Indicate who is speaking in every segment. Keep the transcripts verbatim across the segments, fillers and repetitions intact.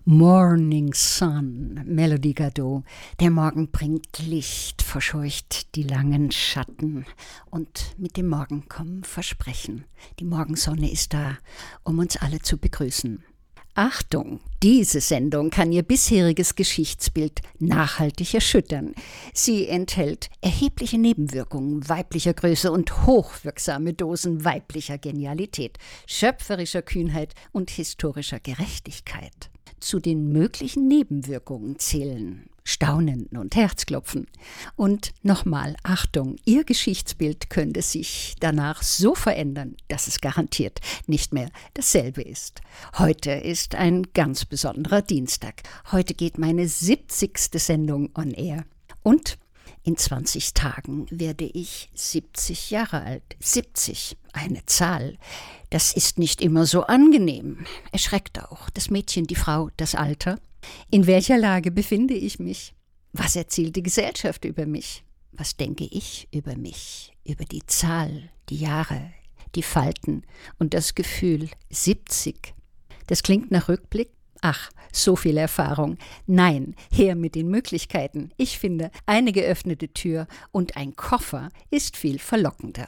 Speaker 1: Morning Sun, Melody Gardot. Der Morgen bringt Licht, verscheucht die langen Schatten. Und mit dem Morgen kommen Versprechen. Die Morgensonne ist da, um uns alle zu begrüßen. Achtung, diese Sendung kann Ihr bisheriges Geschichtsbild nachhaltig erschüttern. Sie enthält erhebliche Nebenwirkungen weiblicher Größe und hochwirksame Dosen weiblicher Genialität, schöpferischer Kühnheit und historischer Gerechtigkeit. Zu den möglichen Nebenwirkungen zählen Staunen und Herzklopfen. Und nochmal, Achtung, Ihr Geschichtsbild könnte sich danach so verändern, dass es garantiert nicht mehr dasselbe ist. Heute ist ein ganz besonderer Dienstag. Heute geht meine siebzigste Sendung on air. Und in zwanzig Tagen werde ich siebzig Jahre alt. siebzig, eine Zahl. Das ist nicht immer so angenehm. Erschreckt auch das Mädchen, die Frau, das Alter. In welcher Lage befinde ich mich? Was erzählt die Gesellschaft über mich? Was denke ich über mich? Über die Zahl, die Jahre, die Falten und das Gefühl siebzig. Das klingt nach Rückblick. Ach, so viel Erfahrung. Nein, her mit den Möglichkeiten. Ich finde, eine geöffnete Tür und ein Koffer ist viel verlockender.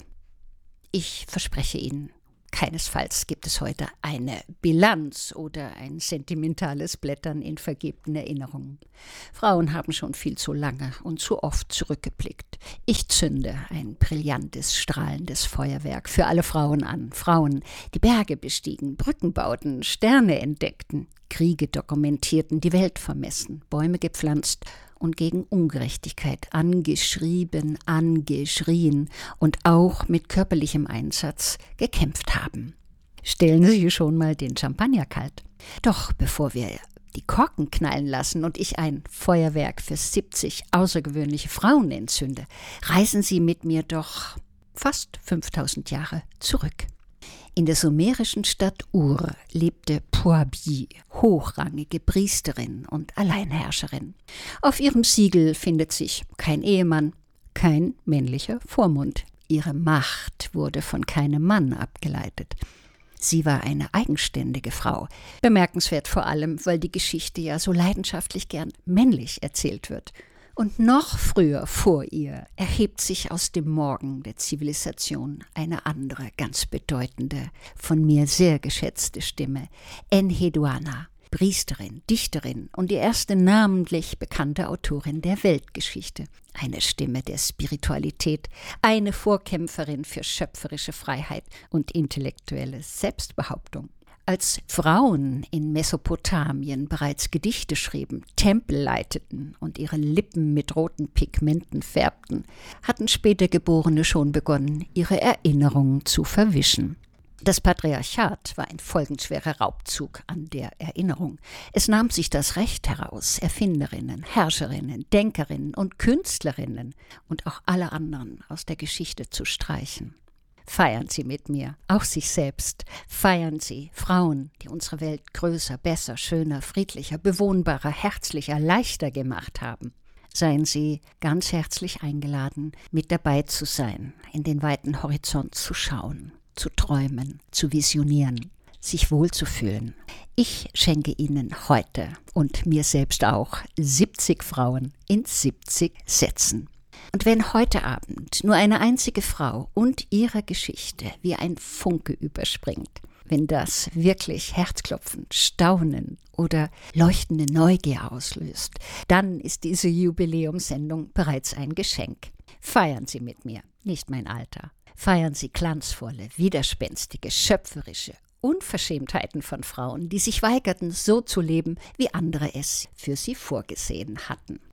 Speaker 1: Ich verspreche Ihnen, keinesfalls gibt es heute eine Bilanz oder ein sentimentales Blättern in vergebten Erinnerungen. Frauen haben schon viel zu lange und zu oft zurückgeblickt. Ich zünde ein brillantes, strahlendes Feuerwerk für alle Frauen an. Frauen, die Berge bestiegen, Brücken bauten, Sterne entdeckten, Kriege dokumentierten, die Welt vermessen, Bäume gepflanzt und gegen Ungerechtigkeit angeschrieben, angeschrien und auch mit körperlichem Einsatz gekämpft haben. Stellen Sie schon mal den Champagner kalt. Doch bevor wir die Korken knallen lassen und ich ein Feuerwerk für siebzig außergewöhnliche Frauen entzünde, reisen Sie mit mir doch fast fünftausend Jahre zurück. In der sumerischen Stadt Ur lebte Puabi, hochrangige Priesterin und Alleinherrscherin. Auf ihrem Siegel findet sich kein Ehemann, kein männlicher Vormund. Ihre Macht wurde von keinem Mann abgeleitet. Sie war eine eigenständige Frau, bemerkenswert vor allem, weil die Geschichte ja so leidenschaftlich gern männlich erzählt wird. Und noch früher vor ihr erhebt sich aus dem Morgen der Zivilisation eine andere, ganz bedeutende, von mir sehr geschätzte Stimme, Enheduanna, Priesterin, Dichterin und die erste namentlich bekannte Autorin der Weltgeschichte. Eine Stimme der Spiritualität, eine Vorkämpferin für schöpferische Freiheit und intellektuelle Selbstbehauptung. Als Frauen in Mesopotamien bereits Gedichte schrieben, Tempel leiteten und ihre Lippen mit roten Pigmenten färbten, hatten später Geborene schon begonnen, ihre Erinnerungen zu verwischen. Das Patriarchat war ein folgenschwerer Raubzug an der Erinnerung. Es nahm sich das Recht heraus, Erfinderinnen, Herrscherinnen, Denkerinnen und Künstlerinnen und auch alle anderen aus der Geschichte zu streichen. Feiern Sie mit mir, auch sich selbst. Feiern Sie Frauen, die unsere Welt größer, besser, schöner, friedlicher, bewohnbarer, herzlicher, leichter gemacht haben. Seien Sie ganz herzlich eingeladen, mit dabei zu sein, in den weiten Horizont zu schauen, zu träumen, zu visionieren, sich wohlzufühlen. Ich schenke Ihnen heute und mir selbst auch siebzig Frauen in siebzig Sätzen. Und wenn heute Abend nur eine einzige Frau und ihre Geschichte wie ein Funke überspringt, wenn das wirklich Herzklopfen, Staunen oder leuchtende Neugier auslöst, dann ist diese Jubiläumssendung bereits ein Geschenk. Feiern Sie mit mir, nicht mein Alter. Feiern Sie glanzvolle, widerspenstige, schöpferische Unverschämtheiten von Frauen, die sich weigerten, so zu leben, wie andere es für sie vorgesehen hatten.